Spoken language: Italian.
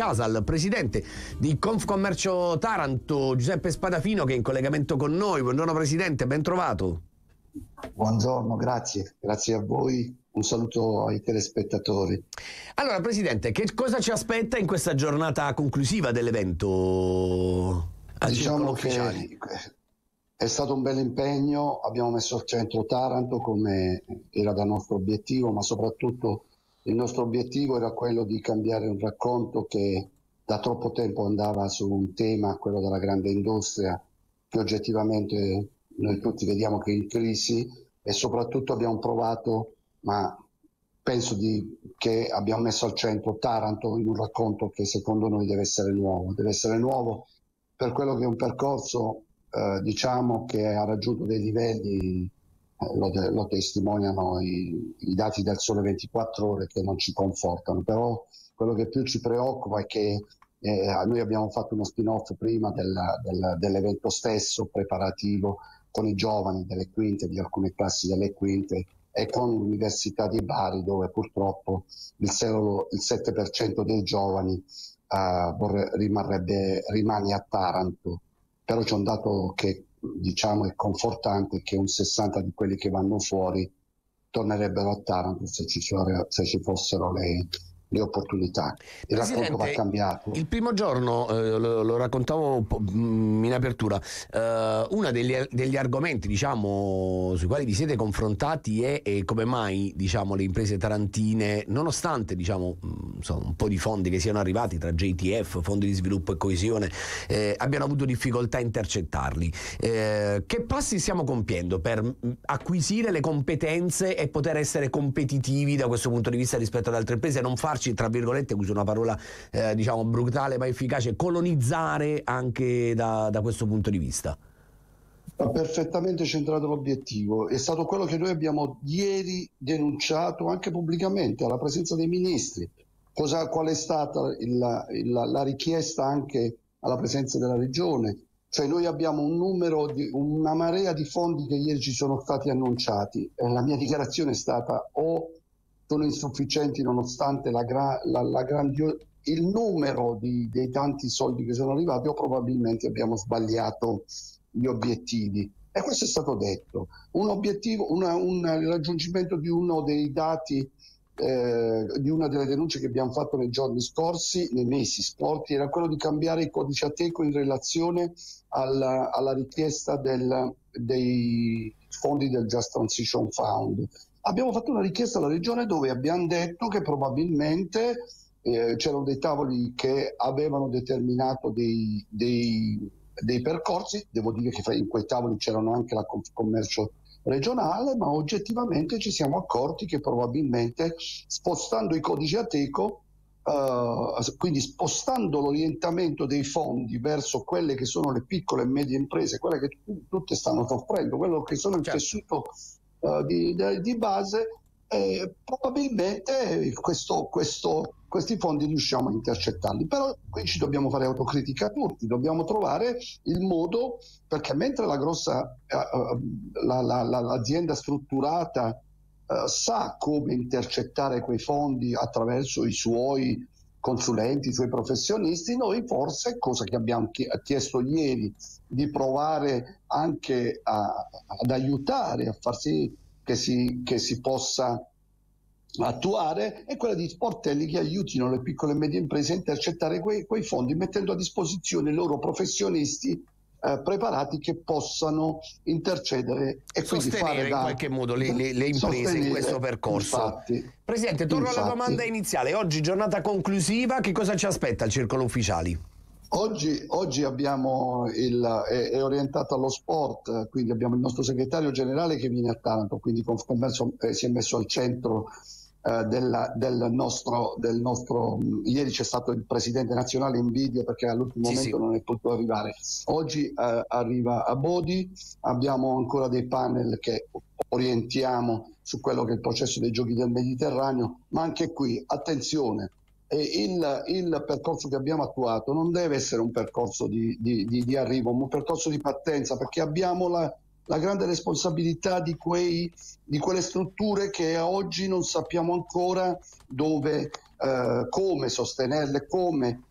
casa al presidente di Confcommercio Taranto, Giuseppe Spadafino, che è in collegamento con noi. Buongiorno Presidente, ben trovato. Buongiorno, grazie a voi, un saluto ai telespettatori. Allora Presidente, che cosa ci aspetta in questa giornata conclusiva dell'evento? Diciamo che è stato un bel impegno, abbiamo messo al centro Taranto come era da nostro obiettivo, ma soprattutto il nostro obiettivo era quello di cambiare un racconto che da troppo tempo andava su un tema, quello della grande industria, che oggettivamente noi tutti vediamo che è in crisi, e soprattutto abbiamo provato, ma penso che abbiamo messo al centro Taranto in un racconto che secondo noi deve essere nuovo per quello che è un percorso diciamo che ha raggiunto dei livelli, lo testimoniano i dati del Sole 24 Ore, che non ci confortano, però quello che più ci preoccupa è che noi abbiamo fatto uno spin-off prima dell'evento stesso, preparativo, con i giovani delle quinte, di alcune classi delle quinte, e con l'Università di Bari, dove purtroppo il 7% dei giovani rimane a Taranto. Però c'è un dato che diciamo è confortante, che un 60 di quelli che vanno fuori tornerebbero a Taranto se ci fossero le opportunità. Il racconto va cambiato. Il primo giorno, lo raccontavo in apertura, uno degli argomenti, diciamo, sui quali vi siete confrontati è come mai, diciamo, le imprese tarantine, nonostante, diciamo, un po' di fondi che siano arrivati tra JTF, fondi di sviluppo e coesione, abbiano avuto difficoltà a intercettarli. Che passi stiamo compiendo per acquisire le competenze e poter essere competitivi da questo punto di vista rispetto ad altre imprese, non farci, tra virgolette, uso una parola diciamo brutale ma efficace, colonizzare anche da questo punto di vista? Ha perfettamente centrato l'obiettivo, è stato quello che noi abbiamo ieri denunciato anche pubblicamente alla presenza dei ministri. Qual è stata la richiesta anche alla presenza della regione? Cioè noi abbiamo una marea di fondi che ieri ci sono stati annunciati, e la mia dichiarazione è stata: o sono insufficienti nonostante il numero dei tanti soldi che sono arrivati, o probabilmente abbiamo sbagliato gli obiettivi. E questo è stato detto. Un obiettivo, il raggiungimento di uno dei dati, di una delle denunce che abbiamo fatto nei mesi scorsi, era quello di cambiare il codice Ateco in relazione alla richiesta dei fondi del Just Transition Fund. Abbiamo fatto una richiesta alla Regione dove abbiamo detto che probabilmente c'erano dei tavoli che avevano determinato dei percorsi. Devo dire che in quei tavoli c'erano anche la Confcommercio regionale, ma oggettivamente ci siamo accorti che probabilmente spostando i codici Ateco, quindi spostando l'orientamento dei fondi verso quelle che sono le piccole e medie imprese, quelle che tutte stanno soffrendo, quello che sono il tessuto di base, probabilmente questi fondi riusciamo a intercettarli. Però qui ci dobbiamo fare autocritica tutti, dobbiamo trovare il modo, perché mentre l'azienda strutturata sa come intercettare quei fondi attraverso i suoi consulenti, i suoi professionisti, noi forse, cosa che abbiamo chiesto ieri, di provare anche ad aiutare a far sì che si possa attuare, è quella di sportelli che aiutino le piccole e medie imprese a intercettare quei fondi, mettendo a disposizione i loro professionisti preparati che possano intercedere e sostenere in qualche modo le imprese in questo percorso. Infatti, Presidente, torno alla domanda iniziale. Oggi giornata conclusiva, che cosa ci aspetta il Circolo Ufficiali? Oggi abbiamo è orientato allo sport, quindi abbiamo il nostro segretario generale che viene a Taranto, quindi Confcommercio si è messo al centro del nostro. Ieri c'è stato il presidente nazionale in video perché all'ultimo momento non è potuto arrivare. Oggi arriva a Bodi, abbiamo ancora dei panel che orientiamo su quello che è il processo dei giochi del Mediterraneo, ma anche qui attenzione. Il percorso che abbiamo attuato non deve essere un percorso di arrivo, ma un percorso di partenza, perché abbiamo la grande responsabilità di quelle strutture che oggi non sappiamo ancora dove, come sostenerle, come